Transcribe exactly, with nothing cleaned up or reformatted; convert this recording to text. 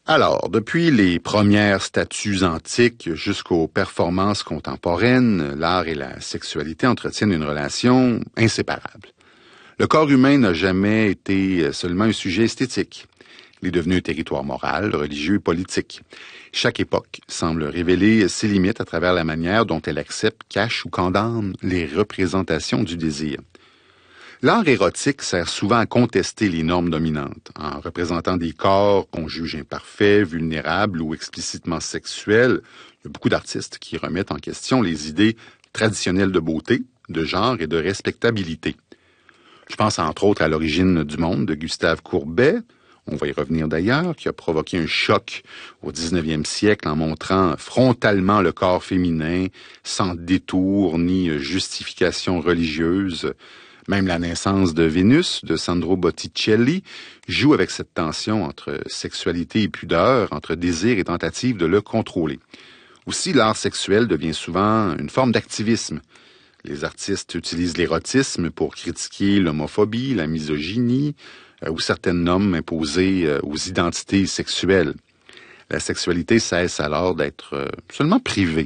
Alors, depuis les premières statues antiques jusqu'aux performances contemporaines, l'art et la sexualité entretiennent une relation inséparable. Le corps humain n'a jamais été seulement un sujet esthétique. Il est devenu un territoire moral, religieux et politique. Chaque époque semble révéler ses limites à travers la manière dont elle accepte, cache ou condamne les représentations du désir. L'art érotique sert souvent à contester les normes dominantes, en représentant des corps qu'on juge imparfaits, vulnérables ou explicitement sexuels. Il y a beaucoup d'artistes qui remettent en question les idées traditionnelles de beauté, de genre et de respectabilité. Je pense entre autres à L'origine du monde de Gustave Courbet, on va y revenir d'ailleurs, qui a provoqué un choc au dix-neuvième siècle en montrant frontalement le corps féminin, sans détour ni justification religieuse. Même La naissance de Vénus, de Sandro Botticelli, joue avec cette tension entre sexualité et pudeur, entre désir et tentative de le contrôler. Aussi, l'art sexuel devient souvent une forme d'activisme. Les artistes utilisent l'érotisme pour critiquer l'homophobie, la misogynie euh, ou certaines normes imposées euh, aux identités sexuelles. La sexualité cesse alors d'être euh, seulement privée